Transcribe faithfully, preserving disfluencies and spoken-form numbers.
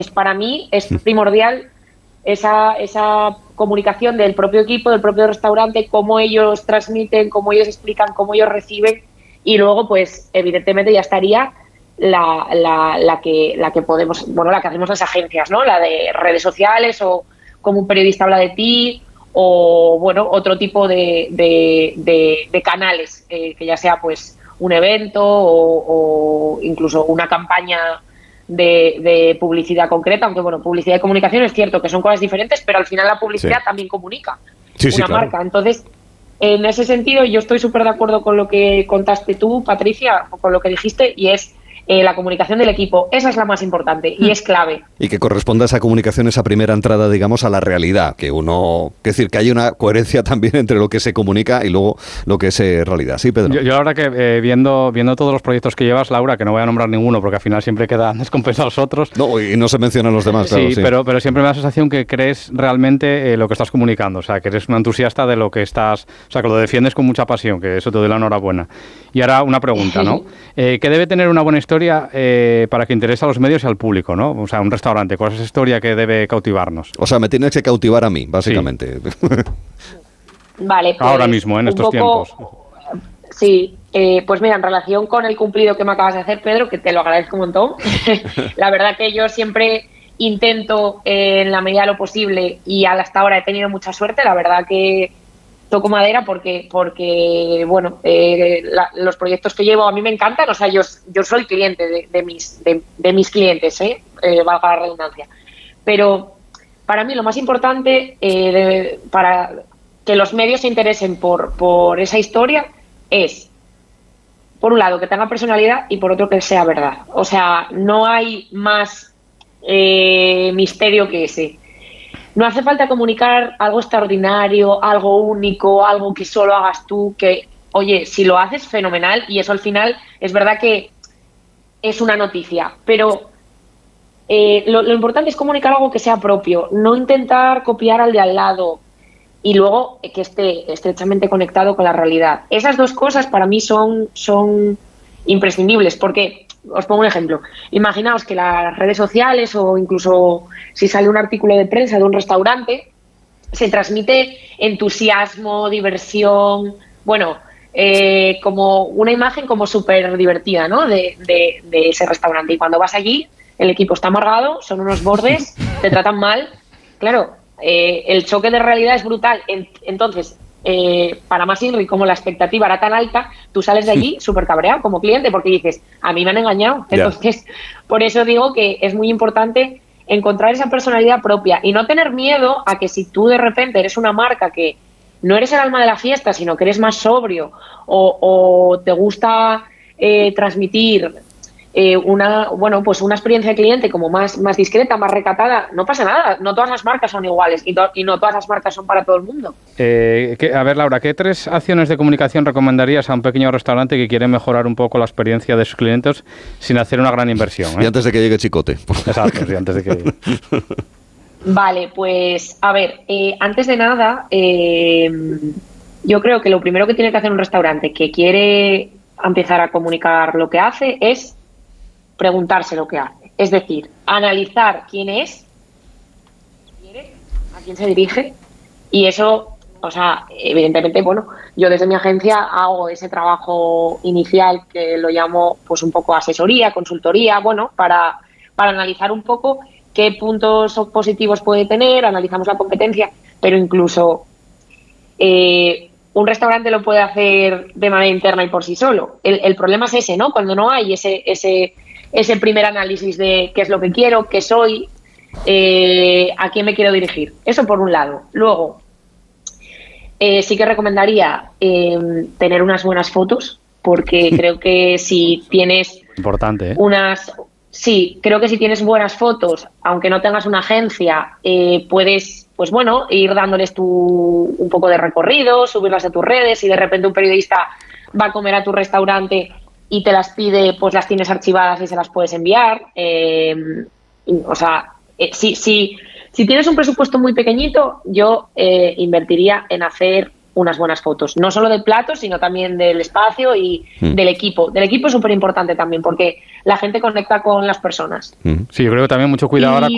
para mí es primordial esa, esa comunicación del propio equipo, del propio restaurante, cómo ellos transmiten, cómo ellos explican, cómo ellos reciben, y luego pues evidentemente ya estaría la, la, la que la que podemos, bueno, la que hacemos las agencias, ¿no? La de redes sociales, o como un periodista habla de ti, o bueno, otro tipo de, de, de, de canales, eh, que ya sea pues un evento o, o incluso una campaña de, de publicidad concreta, aunque bueno, publicidad y comunicación es cierto que son cosas diferentes, pero al final la publicidad sí. también comunica sí, una sí, claro. marca. Entonces, en ese sentido, yo estoy súper de acuerdo con lo que contaste tú, Patricia, o con lo que dijiste, y es eh, la comunicación del equipo. Esa es la más importante y es clave. Y que corresponda esa comunicación, esa primera entrada, digamos, a la realidad, que uno, es decir, que hay una coherencia también entre lo que se comunica y luego lo que es eh, realidad. Sí, Pedro. Yo, yo la verdad que eh, viendo viendo todos los proyectos que llevas, Laura, que no voy a nombrar ninguno porque al final siempre quedan descompensados otros. No, y no se mencionan los demás, claro. Sí, sí. Pero, pero siempre me da la sensación que crees realmente eh, lo que estás comunicando, o sea, que eres un entusiasta de lo que estás, o sea, que lo defiendes con mucha pasión, que eso te doy la enhorabuena. Y ahora una pregunta, ¿no? Eh, ¿Qué debe tener una buena historia eh, para que interese a los medios y al público, ¿no? O sea, un restaurante, ¿cuál es esa historia que debe cautivarnos? O sea, me tienes que cautivar a mí, básicamente. Sí. Vale, pues, ahora mismo, en estos poco, tiempos. Sí, eh, pues mira, en relación con el cumplido que me acabas de hacer, Pedro, que te lo agradezco un montón, la verdad que yo siempre intento, eh, en la medida de lo posible, y hasta ahora he tenido mucha suerte, la verdad que toco madera porque, porque bueno, eh, la, los proyectos que llevo a mí me encantan, o sea, yo, yo soy cliente de, de, mis, de, de mis clientes, ¿eh? Eh, valga la redundancia. Pero para mí lo más importante, eh, de, para que los medios se interesen por, por esa historia, es, por un lado, que tenga personalidad y por otro, que sea verdad. O sea, no hay más eh, misterio que ese. No hace falta comunicar algo extraordinario, algo único, algo que solo hagas tú, que, oye, si lo haces, fenomenal, y eso al final es verdad que es una noticia, pero eh, lo, lo importante es comunicar algo que sea propio, no intentar copiar al de al lado, y luego eh, que esté estrechamente conectado con la realidad. Esas dos cosas para mí son, son imprescindibles, porque... Os pongo un ejemplo. Imaginaos que las redes sociales, o incluso si sale un artículo de prensa de un restaurante, se transmite entusiasmo, diversión, bueno, eh, como una imagen como súper divertida, ¿no? De, de, de ese restaurante. Y cuando vas allí, el equipo está amargado, son unos bordes, te tratan mal. Claro, eh, el choque de realidad es brutal. Entonces, Eh, para más Inri, como la expectativa era tan alta, tú sales de allí súper cabreado como cliente porque dices, a mí me han engañado. Entonces, yeah. por eso digo que es muy importante encontrar esa personalidad propia y no tener miedo a que si tú de repente eres una marca que no eres el alma de la fiesta, sino que eres más sobrio o, o te gusta eh, transmitir eh, una, bueno, pues una experiencia de cliente como más, más discreta, más recatada, no pasa nada. No todas las marcas son iguales y, to- y no todas las marcas son para todo el mundo. Eh, ¿qué, a ver, Laura, ¿qué tres acciones de comunicación recomendarías a un pequeño restaurante que quiere mejorar un poco la experiencia de sus clientes sin hacer una gran inversión? ¿eh? Y antes de que llegue Chicote. Exacto, sí, antes de que llegue. Vale, pues a ver, eh, antes de nada, eh, yo creo que lo primero que tiene que hacer un restaurante que quiere empezar a comunicar lo que hace es preguntarse lo que hace. Es decir, analizar quién es, a quién se dirige, y eso, o sea, evidentemente, bueno, yo desde mi agencia hago ese trabajo inicial que lo llamo pues un poco asesoría, consultoría, bueno, para, para analizar un poco qué puntos positivos puede tener, analizamos la competencia, pero incluso eh, un restaurante lo puede hacer de manera interna y por sí solo. El, el problema es ese, ¿no? Cuando no hay ese, ese, ese primer análisis de qué es lo que quiero, qué soy, eh, a quién me quiero dirigir. Eso por un lado. Luego, eh, sí que recomendaría eh, tener unas buenas fotos, porque creo que si tienes Importante, ¿eh? unas... Sí, creo que si tienes buenas fotos, aunque no tengas una agencia, eh, puedes, pues bueno, ir dándoles tu, un poco de recorrido, subirlas a tus redes, y de repente un periodista va a comer a tu restaurante y te las pide, pues las tienes archivadas y se las puedes enviar. Eh, o sea, eh, si, si, si tienes un presupuesto muy pequeñito, yo eh, invertiría en hacer unas buenas fotos, no solo del plato, sino también del espacio y mm. del equipo. Del equipo es súper importante también, porque la gente conecta con las personas. Sí, yo creo que también mucho cuidado y... ahora